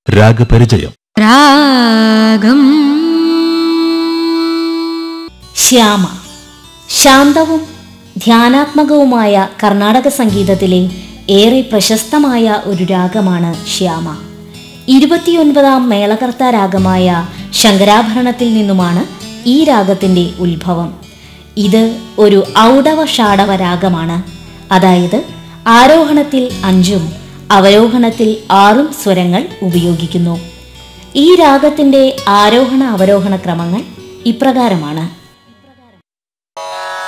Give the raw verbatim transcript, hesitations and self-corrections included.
രാഗപരിചയം. രാഗം. ശ്യാമ ശാന്തവും ധ്യാനാത്മകവുമായ കർണാടക സംഗീതത്തിലെ ഏറെ പ്രശസ്തമായ ഒരു രാഗമാണ് ശ്യാമ. ഇരുപത്തിയൊൻപതാം മേളകർത്ത രാഗമായ ശങ്കരാഭരണത്തിൽ നിന്നുമാണ് ഈ രാഗത്തിൻ്റെ ഉത്ഭവം. ഇത് ഒരു ഔഡവ ഷാഡവ രാഗമാണ്. അതായത് ആരോഹണത്തിൽ അഞ്ചും അവരോഹണത്തിൽ ആറും സ്വരങ്ങൾ ഉപയോഗിക്കുന്നു. ഈ രാഗത്തിൻ്റെ ആരോഹണ അവരോഹണ ക്രമങ്ങൾ ഇപ്രകാരമാണ്.